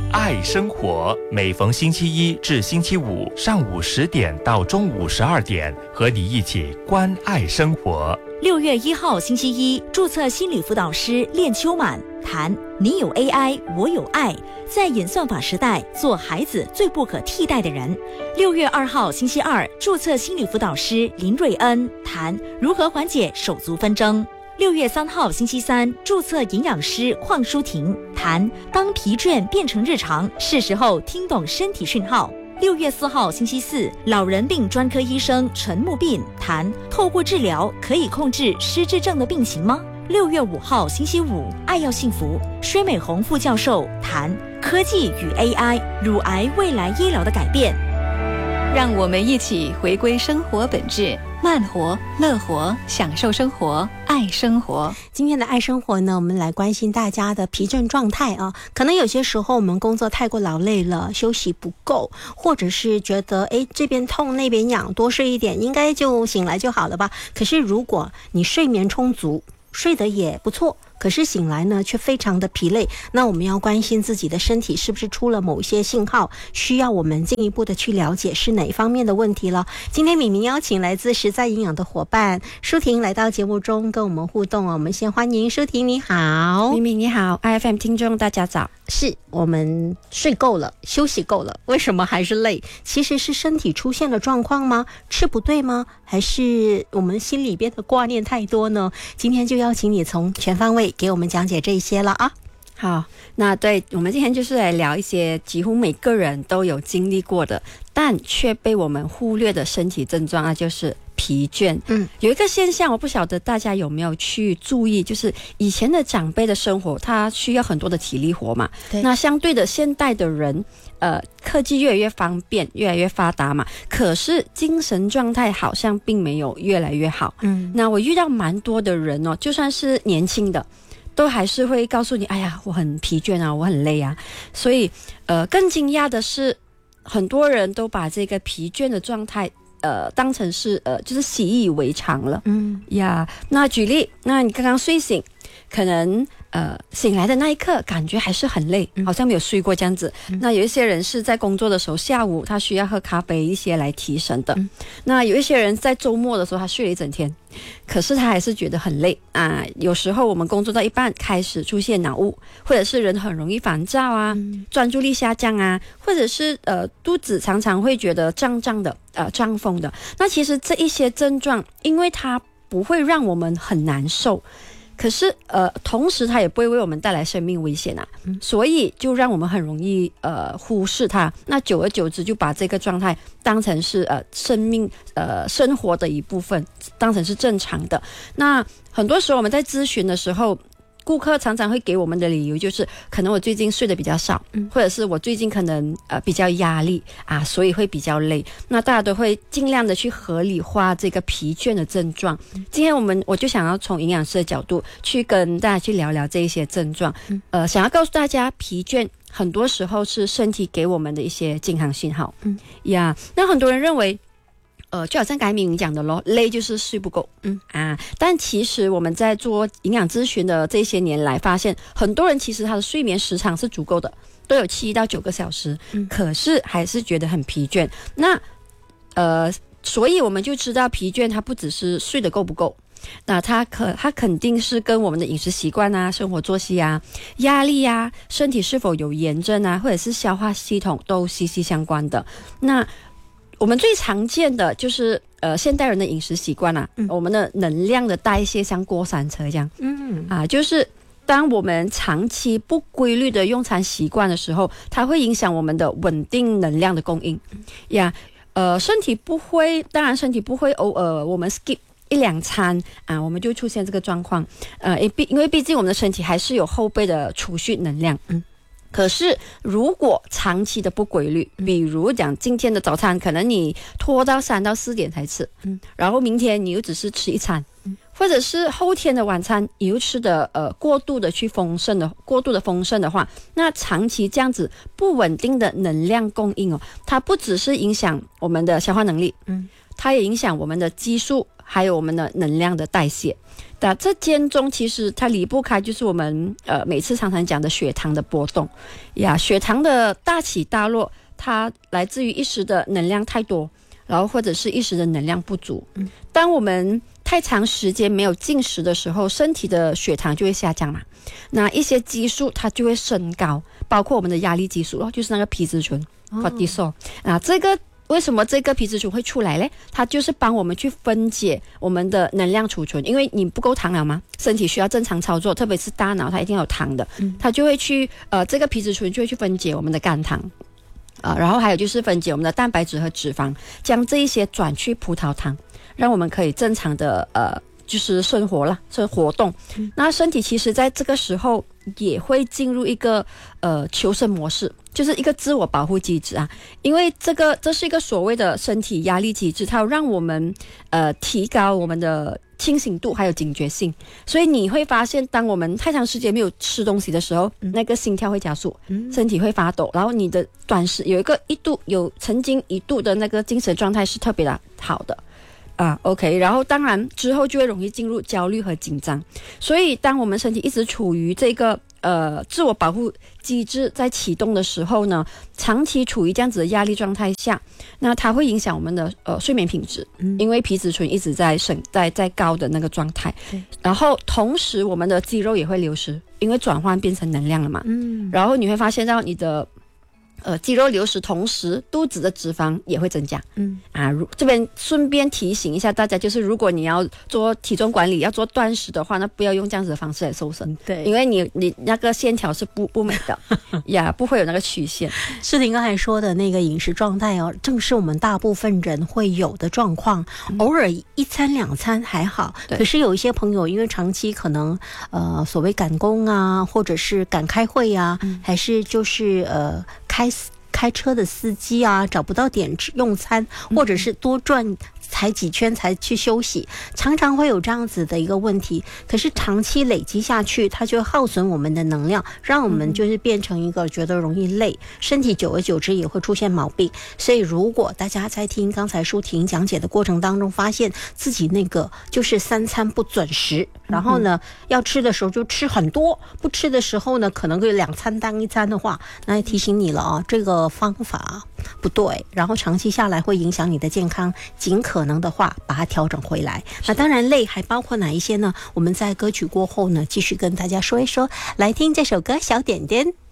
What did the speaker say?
爱生活，每逢星期一至星期五上午10点到中午12点，和你一起关爱生活。 6月1号星期一，注册心理辅导师练秋满谈你有 AI， 我有爱，在演算法时代，做孩子最不可替代的人。6月2号星期二，注册心理辅导师林瑞恩谈如何缓解手足纷争。6月3号星期三，注册营养师邝淑婷谈当疲倦变成日常，是时候听懂身体讯号。6月4号星期四，老人病专科医生陈木斌谈透过治疗可以控制失智症的病情吗？6月5号星期五，爱要幸福，薛美红副教授谈科技与 AI 乳癌未来医疗的改变。 让我们一起回归生活本质，慢活、乐活，享受生活，爱生活。 今天的爱生活呢，我们来关心大家的疲倦状态啊。可能有些时候我们工作太过劳累了，休息不够，或者是觉得这边痛那边痒，多睡一点应该就醒来就好了吧。可是如果你睡眠充足，睡得也不错，可是醒来呢却非常的疲累，那我们要关心自己的身体是不是出了某一些信号，需要我们进一步的去了解是哪一方面的问题了。今天敏敏邀请来自实在营养的伙伴舒婷来到节目中跟我们互动。我们先欢迎舒婷。你好。 敏敏你好， IFM 听众大家早。 是我们睡够了，休息够了，为什么还是累？其实是身体出现了状况吗？吃不对吗？还是我们心里边的挂念太多呢？今天就邀请你从全方位给我们讲解这些了啊。 好，那对，我们今天就是来聊一些几乎每个人都有经历过的，但却被我们忽略的身体症状啊，就是疲倦。有一个现象，我不晓得大家有没有去注意，就是以前的长辈的生活，他需要很多的体力活嘛。那相对的，现代的人，科技越来越方便，越来越发达嘛，可是精神状态好像并没有越来越好。那我遇到蛮多的人哦，就算是年轻的，都还是会告诉你，哎呀，我很疲倦啊，我很累啊。所以，更惊讶的是，很多人都把这个疲倦的状态，当成是就是习以为常了。那举例，那你刚刚睡醒，可能醒来的那一刻感觉还是很累，好像没有睡过这样子。那有一些人是在工作的时候，下午他需要喝咖啡一些来提神的。那有一些人在周末的时候他睡了一整天，可是他还是觉得很累啊。有时候我们工作到一半开始出现脑雾，或者是人很容易烦躁啊，专注力下降啊，或者是肚子常常会觉得胀胀的，胀风的。那其实这一些症状，因为它不会让我们很难受，可是同时它也不会为我们带来生命危险啊，所以就让我们很容易忽视它。那久而久之就把这个状态当成是生活的一部分，当成是正常的。那很多时候我们在咨询的时候，顾客常常会给我们的理由就是可能我最近睡得比较少，或者是我最近可能比较压力啊，所以会比较累。那大家都会尽量的去合理化这个疲倦的症状。今天我就想要从营养师的角度去跟大家去聊聊这一些症状。想要告诉大家，疲倦很多时候是身体给我们的一些健康信号。那很多人认为就好像刚才明讲的咯，累就是睡不够。但其实我们在做营养咨询的这些年来发现，很多人其实他的睡眠时长是足够的，都有7到9个小时，可是还是觉得很疲倦。那所以我们就知道疲倦它不只是睡得够不够，那它肯定是跟我们的饮食习惯啊、生活作息啊、压力啊、身体是否有炎症啊，或者是消化系统都息息相关的。那我们最常见的就是现代人的饮食习惯啊，我们的能量的代谢像过山车这样。就是当我们长期不规律的用餐习惯的时候，它会影响我们的稳定能量的供应。身体不会偶尔我们 skip 1-2餐啊，我们就出现这个状况。因为毕竟我们的身体还是有后备的储蓄能量。可是如果长期的不规律，比如讲今天的早餐可能你拖到3到4点才吃，然后明天你又只是吃1餐，或者是后天的晚餐你又吃的过度的丰盛的话，那长期这样子不稳定的能量供应它不只是影响我们的消化能力，它也影响我们的激素还有我们的能量的代谢。 那这间中其实它离不开就是我们每次常常讲的血糖的波动呀，血糖的大起大落，它来自于一时的能量太多，然后或者是一时的能量不足。当我们太长时间没有进食的时候，身体的血糖就会下降嘛，那一些激素它就会升高，包括我们的压力激素，就是那个皮质醇 cortisol。这个为什么这个皮质醇会出来呢？它就是帮我们去分解我们的能量储存，因为你不够糖了嘛，身体需要正常操作，特别是大脑它一定要有糖的，它就会去这个皮质醇就会去分解我们的肝糖。然后还有就是分解我们的蛋白质和脂肪，将这一些转去葡萄糖，让我们可以正常的就是生活动。那身体其实在这个时候也会进入一个求生模式，就是一个自我保护机制啊。因为这是一个所谓的身体压力机制，它让我们提高我们的清醒度还有警觉性。所以你会发现，当我们太长时间没有吃东西的时候，那个心跳会加速，身体会发抖，然后你的短时有曾经一度的那个精神状态是特别的好的。OK， 然后当然之后就会容易进入焦虑和紧张。所以当我们身体一直处于这个自我保护机制在启动的时候呢，长期处于这样子的压力状态下，那它会影响我们的睡眠品质，因为皮质醇一直在高的那个状态。然后同时我们的肌肉也会流失，因为转换变成能量了嘛。然后你会发现到你的肌肉流失，同时肚子的脂肪也会增加。这边顺便提醒一下大家，就是如果你要做体重管理，要做断食的话，那不要用这样子的方式来瘦身。对，因为你那个线条是不美的呀，不会有那个曲线。 是您刚才说的那个饮食状态哦，正是我们大部分人会有的状况。偶尔一餐两餐还好，可是有一些朋友因为长期可能所谓赶工啊，或者是赶开会啊，还是就是开车的司机啊，找不到点用餐，或者是多转才几圈才去休息，常常会有这样子的一个问题。可是长期累积下去，它就会耗损我们的能量，让我们就是变成一个觉得容易累，身体久而久之也会出现毛病。所以如果大家在听刚才舒婷讲解的过程当中，发现自己那个就是3餐不准时，然后呢要吃的时候就吃很多，不吃的时候呢可能会2餐当1餐的话，那提醒你了啊，这个方法不对，然后长期下来会影响你的健康，尽可能的话把它调整回来。那当然累还包括哪一些呢？我们在歌曲过后呢继续跟大家说一说，来听这首歌《小点点》。